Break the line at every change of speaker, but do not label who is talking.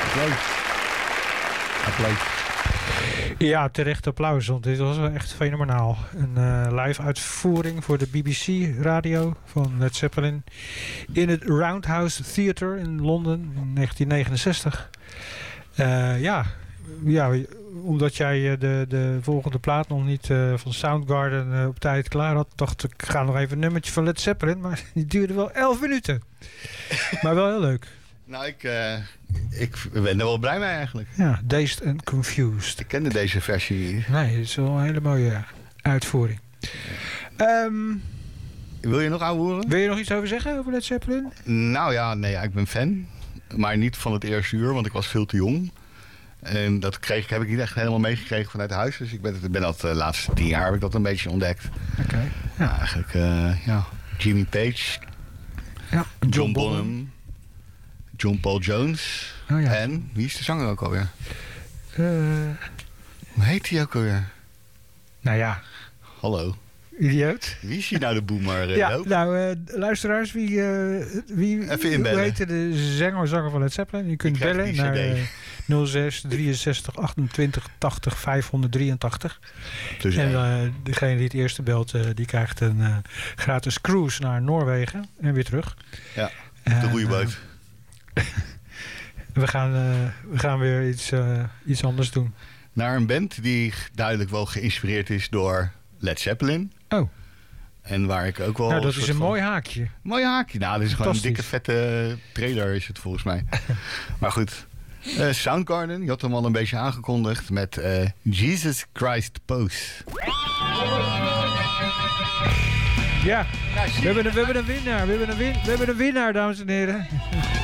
Applaus.
Ja, terecht applaus, want dit was wel echt fenomenaal. Een live uitvoering voor de BBC radio van Led Zeppelin in het Roundhouse Theatre in Londen in 1969. Omdat jij de volgende plaat nog niet van Soundgarden op tijd klaar had, dacht ik, ga nog even een nummertje van Led Zeppelin, maar die duurde wel 11 minuten. Maar wel heel leuk.
Nou, ik ben er wel blij mee eigenlijk.
Ja, Dazed and Confused.
Ik kende deze versie.
Nee, het is wel een hele mooie uitvoering.
Wil je nog ouwehoeren?
Wil je nog iets over zeggen over Led Zeppelin?
Nou ja, nee, ik ben fan. Maar niet van het eerste uur, want ik was veel te jong. En dat heb ik niet echt helemaal meegekregen vanuit huis. Dus ik ben dat de laatste 10 jaar heb ik dat een beetje ontdekt.
Oké.
Ja, eigenlijk, Jimmy Page.
Ja,
John Bonham. John Paul Jones.
Oh, ja.
En, wie is de zanger ook alweer? Hoe heet hij ook alweer?
Nou ja.
Hallo.
Idioot.
Wie is hier nou de boomer?
Luisteraars, wie
even inbellen.
Hoe heette de zanger van Led Zeppelin? Je kunt bellen naar 06 63 28 80 583.
Dus
en degene die het eerste belt, die krijgt een gratis cruise naar Noorwegen en weer terug.
Ja, de roeiboot.
We gaan weer iets anders doen.
Naar een band die duidelijk wel geïnspireerd is door Led Zeppelin.
Oh.
En waar ik ook wel...
Nou, dat is een mooi haakje.
Mooi haakje. Nou, dit is gewoon een dikke vette trailer is het volgens mij. Maar goed. Soundgarden, je had hem al een beetje aangekondigd met Jesus Christ Pose.
Ja, we hebben een winnaar. We hebben een winnaar, dames en heren.